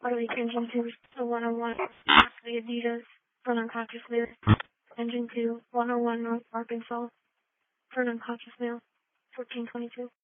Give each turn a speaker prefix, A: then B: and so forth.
A: Auto engine 2 to 101 the Adidas for an unconscious male. Engine 2, 101 North Arkansas for an unconscious male. 1422.